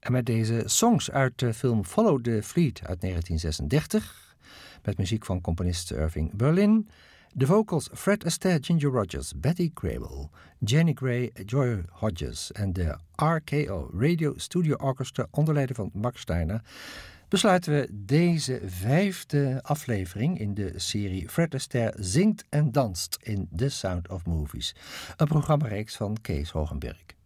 En met deze songs uit de film Follow the Fleet uit 1936, met muziek van componist Irving Berlin, de vocals Fred Astaire, Ginger Rogers, Betty Grable, Jenny Gray, Joy Hodges en de RKO Radio Studio Orchestra onder leiding van Max Steiner, besluiten we deze 5e aflevering in de serie Fred Astaire zingt en danst in The Sound of Movies, een programmareeks van Kees Hogenberg.